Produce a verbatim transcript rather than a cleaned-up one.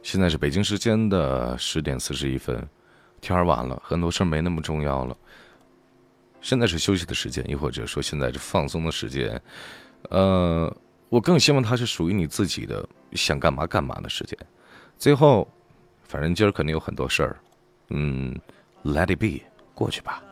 现在是北京时间的十点四十一分，天儿晚了，很多事儿没那么重要了。现在是休息的时间，亦或者说现在是放松的时间。呃，我更希望它是属于你自己的，想干嘛干嘛的时间。最后，反正今儿肯定有很多事儿，嗯，let it be，过去吧。